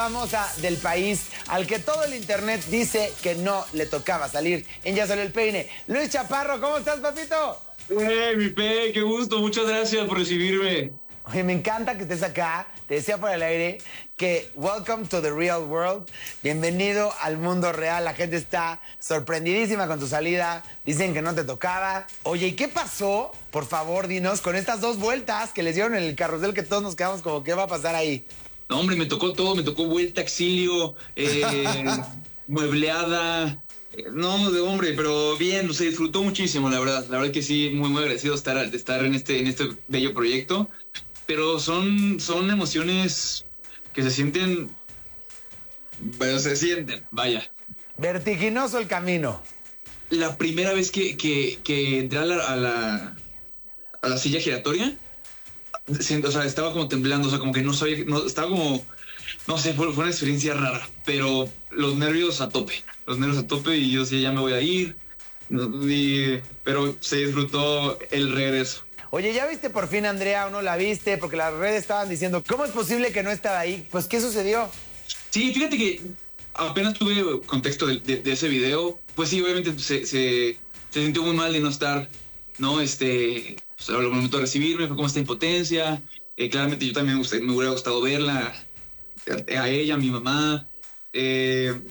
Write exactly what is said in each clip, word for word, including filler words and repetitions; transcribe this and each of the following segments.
Famosa del país, al que todo el internet dice que no le tocaba salir en Ya Salió el Peine. Luis Chaparro, ¿cómo estás, papito? ¡Hey, mi Pe! ¡Qué gusto! Muchas gracias por recibirme. Oye, me encanta que estés acá. Te decía por el aire que welcome to the real world. Bienvenido al mundo real. La gente está sorprendidísima con tu salida. Dicen que no te tocaba. Oye, ¿y qué pasó? Por favor, dinos, con estas dos vueltas que les dieron en el carrusel que todos nos quedamos como, ¿qué va a pasar ahí? No, hombre, me tocó todo. Me tocó vuelta, exilio, eh, muebleada. No, de hombre, pero bien, se disfrutó muchísimo, la verdad. La verdad que sí, muy, muy agradecido de estar, de estar en este, en este bello proyecto. Pero son, son emociones que se sienten, pero se sienten, vaya. Vertiginoso el camino. La primera vez que, que, que entré a la, a la, a la silla giratoria, o sea, estaba como temblando, o sea, como que no sabía, no, estaba como, no sé, fue, fue una experiencia rara, pero los nervios a tope, los nervios a tope y yo decía, ya me voy a ir, y, pero se disfrutó el regreso. Oye, ¿ya viste por fin a Andrea o no la viste? Porque las redes estaban diciendo, ¿cómo es posible que no estaba ahí? Pues, ¿qué sucedió? Sí, fíjate que apenas tuve contexto de, de, de ese video, pues sí, obviamente se, se, se sintió muy mal de no estar, ¿no? Este, pues, al momento de recibirme fue como esta impotencia, eh, claramente yo también me, gust- me hubiera gustado verla, a, a ella, a mi mamá, eh,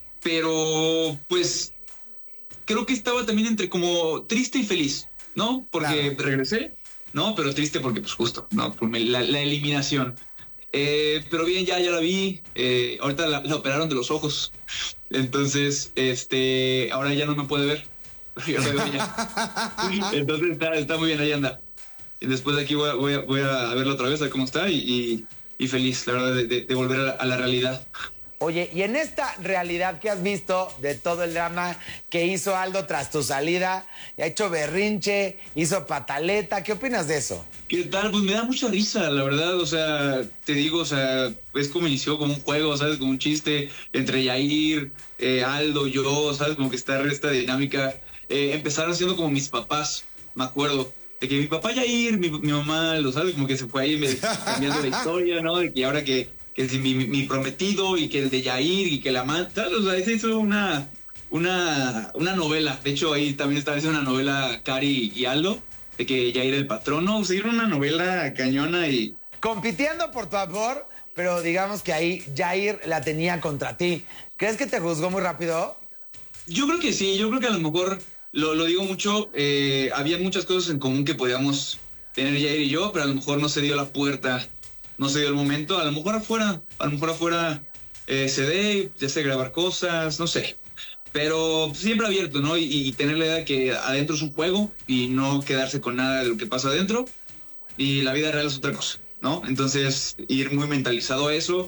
pero pues creo que estaba también entre como triste y feliz, ¿no? Porque Claro. regresé, ¿no? Pero triste porque pues justo, ¿no? Por la, la eliminación. Eh, pero bien, ya, ya la vi. Eh, ahorita la, la operaron de los ojos. Entonces, este, ahora ya no me puede ver. Yo la veo ya. Entonces está, está muy bien, ahí anda. Y después de aquí voy a, voy a, voy a verla otra vez, a ver cómo está y, y, y feliz, la verdad, de, de, de volver a la, a la realidad. Oye, y en esta realidad que has visto de todo el drama que hizo Aldo tras tu salida, ha hecho berrinche, hizo pataleta, ¿qué opinas de eso? ¿Qué tal? Pues me da mucha risa, la verdad, o sea, te digo, o sea, es como inició como un juego, ¿sabes? Como un chiste entre Yair, eh, Aldo, yo, ¿sabes? Como que está esta dinámica. Eh, empezaron siendo como mis papás, me acuerdo, de que mi papá Yair, mi, mi mamá, Aldo, ¿sabes? Como que se fue ahí me, cambiando la historia, ¿no? De que ahora que, que si mi, mi, mi prometido y que el de Yair y que la amante, o sea, se hizo una, una, una novela. De hecho, ahí también estaba haciendo una novela Cari y Aldo, de que Yair el patrono, o sea, era una novela cañona y... Compitiendo por tu amor, pero digamos que ahí Jair la tenía contra ti. ¿Crees que te juzgó muy rápido? Yo creo que sí, yo creo que a lo mejor, lo, lo digo mucho, eh, había muchas cosas en común que podíamos tener Yair y yo, pero a lo mejor no se dio la puerta, no se dio el momento, a lo mejor afuera, a lo mejor afuera eh, se dé, ya sé, grabar cosas, no sé. Pero siempre abierto, ¿no? Y, y tener la idea de que adentro es un juego y no quedarse con nada de lo que pasa adentro. Y la vida real es otra cosa, ¿no? Entonces, ir muy mentalizado a eso.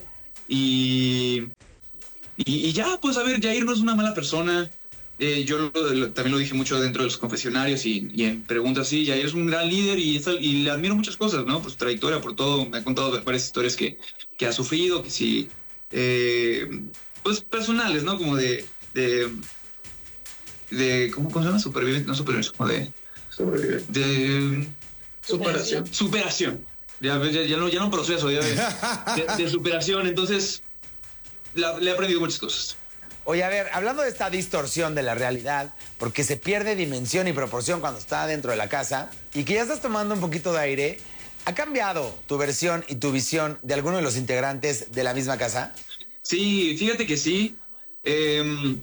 Y, y, y ya, pues a ver, Jair no es una mala persona. Eh, yo lo, lo, también lo dije mucho dentro de los confesionarios y, y en preguntas así. Jair es un gran líder y, y le admiro muchas cosas, ¿no? Por su trayectoria, por todo. Me ha contado varias historias que, que ha sufrido, que sí. Eh, pues personales, ¿no? Como de. de, de ¿cómo, ¿cómo se llama? Supervivencia, no supervivencia, como de sobrevivencia, de superación, superación, ya, ya, ya no, ya no proceso, ya de, de superación, entonces la, le he aprendido muchas cosas. Oye, a ver, hablando de esta distorsión de la realidad, porque se pierde dimensión y proporción cuando está dentro de la casa, y que ya estás tomando un poquito de aire, ¿ha cambiado tu versión y tu visión de alguno de los integrantes de la misma casa? Sí, fíjate que sí. Eh,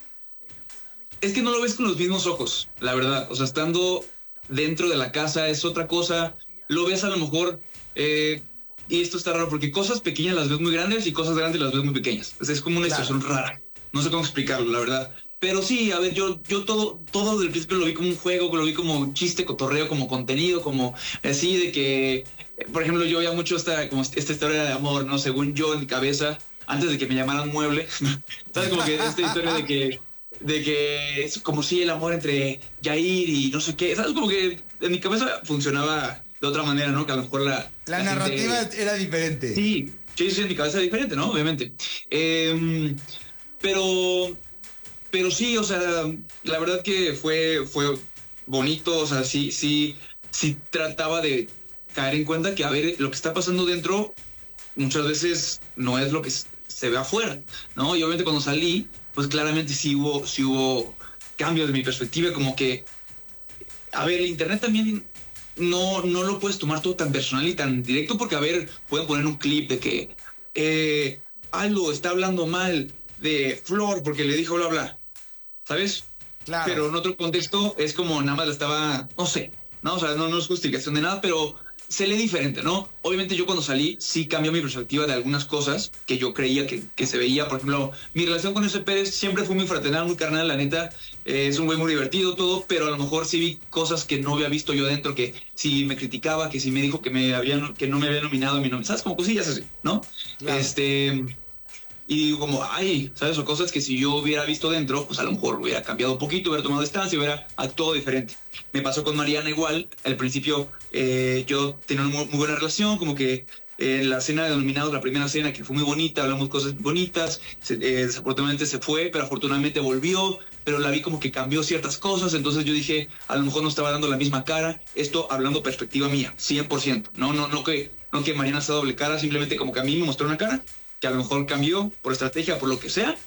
es que no lo ves con los mismos ojos, la verdad. O sea, estando dentro de la casa es otra cosa. Lo ves a lo mejor, eh, y esto está raro, porque cosas pequeñas las ves muy grandes y cosas grandes las ves muy pequeñas. O sea, es como una Claro. situación rara. No sé cómo explicarlo, la verdad. Pero sí, a ver, yo, yo todo, todo del principio lo vi como un juego, lo vi como chiste, cotorreo, como contenido, como así de que, por ejemplo, yo veía mucho esta, como esta historia de amor, ¿no? Según yo en mi cabeza, antes de que me llamaran mueble, ¿sabes? Como que esta historia de que, de que es como si el amor entre Yair y no sé qué, ¿sabes? Como que en mi cabeza funcionaba de otra manera, ¿no? Que a lo mejor la... La, la narrativa gente... era diferente. Sí, sí, sí, en mi cabeza era diferente, ¿no? Obviamente. Eh, pero... Pero sí, o sea, la verdad que fue, fue bonito, o sea, sí, sí, sí trataba de caer en cuenta que, a ver, lo que está pasando dentro muchas veces no es lo que se ve afuera, ¿no? Y obviamente cuando salí, pues claramente sí hubo, sí hubo cambios de mi perspectiva, como que, a ver, el internet también no, no lo puedes tomar todo tan personal y tan directo, porque, a ver, pueden poner un clip de que eh, Aldo está hablando mal de Flor porque le dijo bla, bla, ¿sabes? Claro. Pero en otro contexto es como nada más la estaba, no sé, ¿no? O sea, no, no es justificación de nada, pero se lee diferente, ¿no? Obviamente yo cuando salí sí cambió mi perspectiva de algunas cosas que yo creía que, que se veía. Por ejemplo, mi relación con ese Pérez siempre fue muy fraternal, muy carnal, la neta. Eh, es un güey muy divertido, todo, pero a lo mejor sí vi cosas que no había visto yo dentro, que sí me criticaba, que sí me dijo que, me habían, que no me había nominado a mi nombre. ¿Sabes? Como cosillas así, ¿no? Claro. Este... Y digo como, ay, ¿sabes? O cosas que si yo hubiera visto dentro, pues a lo mejor hubiera cambiado un poquito, hubiera tomado distancia, hubiera actuado diferente. Me pasó con Mariana igual. Al principio eh, yo tenía una muy, muy buena relación, como que en eh, la cena de nominados, la primera cena, que fue muy bonita, hablamos cosas bonitas, se, eh, desafortunadamente se fue, pero afortunadamente volvió, pero la vi como que cambió ciertas cosas, entonces yo dije, a lo mejor no estaba dando la misma cara, esto hablando perspectiva mía, cien por ciento. No, no, no que, no que Mariana sea doble cara, simplemente como que a mí me mostró una cara, que a lo mejor cambió por estrategia, por lo que sea,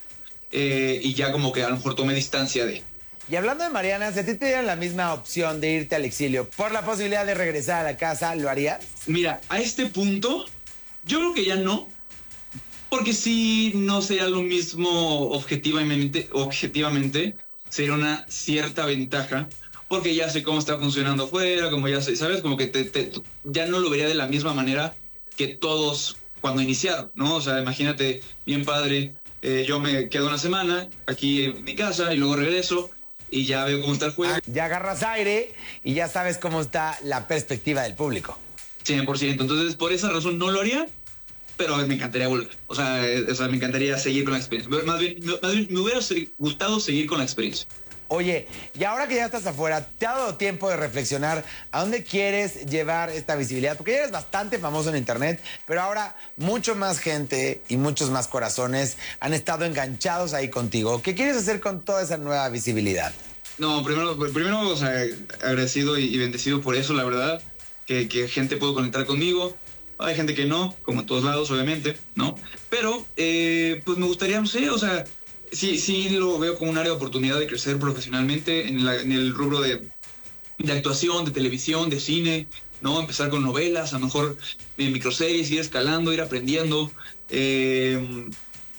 eh, y ya como que a lo mejor tomé distancia de... Y hablando de Mariana, si a ti te dieran la misma opción de irte al exilio por la posibilidad de regresar a la casa, ¿lo harías? Mira, a este punto, yo creo que ya no, porque sí no sería lo mismo objetivamente, objetivamente sería una cierta ventaja, porque ya sé cómo está funcionando afuera, como ya sé, ¿sabes? Como que te, te, ya no lo vería de la misma manera que todos cuando iniciaron, ¿no? O sea, imagínate, bien padre, eh, yo me quedo una semana aquí en mi casa y luego regreso y ya veo cómo está el juego. Ah, ya agarras aire y ya sabes cómo está la perspectiva del público. cien por ciento. Entonces, por esa razón no lo haría, pero me encantaría volver. O sea, eh, o sea me encantaría seguir con la experiencia. Más bien, más bien me hubiera gustado seguir con la experiencia. Oye, y ahora que ya estás afuera, ¿te ha dado tiempo de reflexionar a dónde quieres llevar esta visibilidad? Porque ya eres bastante famoso en internet, pero ahora mucho más gente y muchos más corazones han estado enganchados ahí contigo. ¿Qué quieres hacer con toda esa nueva visibilidad? No, primero, primero o sea, agradecido y bendecido por eso, la verdad, que, que gente pudo conectar conmigo. Hay gente que no, como en todos lados, obviamente, ¿no? Pero, eh, pues me gustaría, no sé, o sea... Sí, sí lo veo como un área de oportunidad de crecer profesionalmente en, la, en el rubro de, de actuación, de televisión, de cine, ¿no? Empezar con novelas, a lo mejor en microseries, ir escalando, ir aprendiendo. Eh,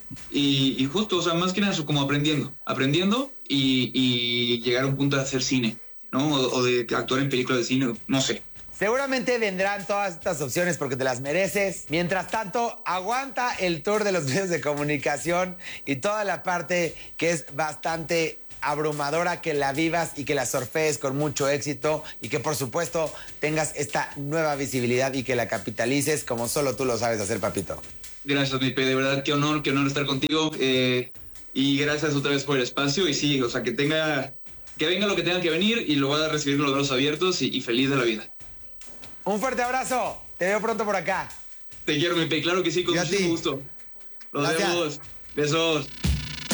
y, y justo, o sea, más que nada eso, como aprendiendo, aprendiendo y, y llegar a un punto de hacer cine, ¿no? O, o de actuar en películas de cine, no sé. Seguramente vendrán todas estas opciones porque te las mereces. Mientras tanto, aguanta el tour de los medios de comunicación y toda la parte que es bastante abrumadora, que la vivas y que la surfees con mucho éxito y que por supuesto tengas esta nueva visibilidad y que la capitalices como solo tú lo sabes hacer, papito. Gracias, mi P, de verdad, qué honor, qué honor estar contigo eh, y gracias otra vez por el espacio y sí, o sea, que tenga, que venga lo que tenga que venir y lo voy a recibir con los brazos abiertos y, y feliz de la vida. Un fuerte abrazo. Te veo pronto por acá. Te quiero, mi P. Claro que sí, con muchísimo gusto. Nos vemos. Besos.